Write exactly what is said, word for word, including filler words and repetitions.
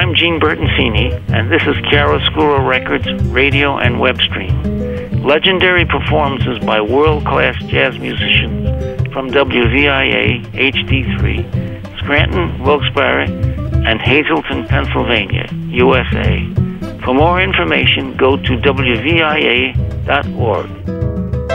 I'm Gene Bertoncini, and this is Chiaroscuro Records radio and web stream. Legendary performances by world-class jazz musicians from W V I A H D three, Scranton, Wilkes-Barre, and Hazleton, Pennsylvania, U S A. For more information, go to W V I A dot org.